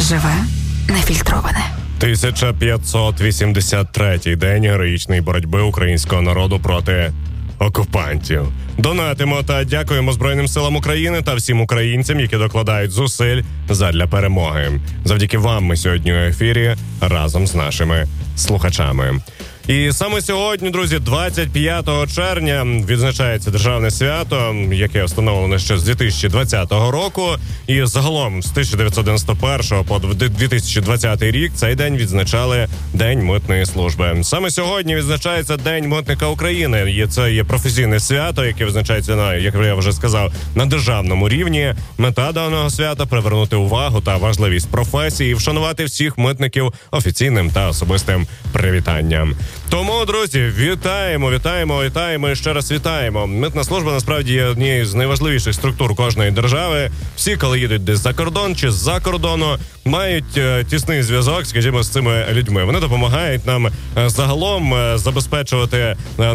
Живе нефільтроване. 1583-й день героїчної боротьби українського народу проти окупантів. Донатимо та дякуємо Збройним силам України та всім українцям, які докладають зусиль задля перемоги. Завдяки вам ми сьогодні у ефірі разом з нашими слухачами. І саме сьогодні, друзі, 25 червня відзначається державне свято, яке встановлено ще з 2020 року. І загалом з 1991 по 2020 рік цей день відзначали День митної служби. Саме сьогодні відзначається День митника України. І це є професійне свято, яке відзначається, як я вже сказав, на державному рівні. Мета даного свята – привернути увагу та важливість професії і вшанувати всіх митників офіційним та особистим привітанням. Тому, друзі, вітаємо і ще раз вітаємо. Митна служба, насправді, є однією з найважливіших структур кожної держави. Всі, коли їдуть десь за кордон чи з-за кордону, мають тісний зв'язок, скажімо, з цими людьми. Вони допомагають нам загалом забезпечувати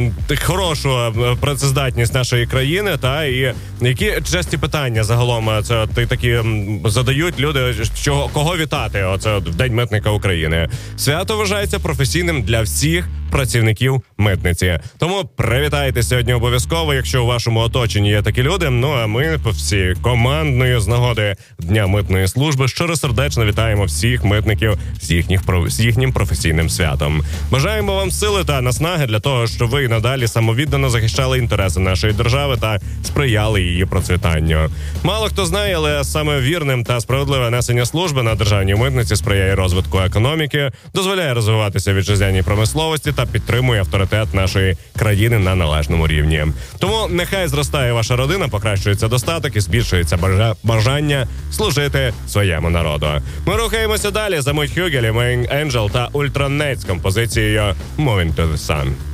хорошу працездатність нашої країни, та і які часті питання загалом це такі задають люди, кого вітати оце в День митника України. Свято вважається професійним для всіх працівників митниці. Тому привітайте сьогодні обов'язково, якщо у вашому оточенні є такі люди. Ну а ми всі командною з нагоди Дня митної служби щиросердечно вітаємо всіх митників з їхнім професійним святом. Бажаємо вам сили та наснаги для того, щоб ви надалі самовіддано захищали інтереси нашої держави та сприяли її процвітанню. Мало хто знає, але саме вірним та справедливе несення служби на державній митниці сприяє розвитку економіки, дозволяє розвиватися вітчизняній промисловості та підтримує авторитет нашої країни на належному рівні. Тому нехай зростає ваша родина, покращується достаток і збільшується бажання служити своєму народу. Ми рухаємося далі за мить Хюгелі, Main Angel та Ultranet з композицією Moving to the Sun.